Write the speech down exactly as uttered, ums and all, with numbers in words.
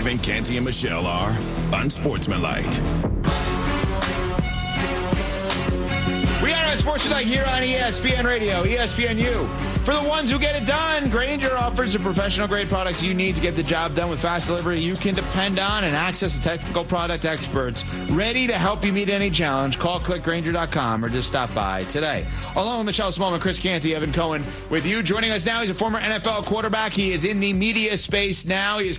Evan, Canty, and Michelle are unsportsmanlike. We are unsportsmanlike here on E S P N Radio, E S P N U. For the ones who get it done, Grainger offers the professional-grade products you need to get the job done with fast delivery you can depend on and access to technical product experts ready to help you meet any challenge. Call click grainger dot com or just stop by today. Along with Michelle Smallman, Chris Canty, Evan Cohen with you. Joining us now, he's a former N F L quarterback. He is in the media space now. He is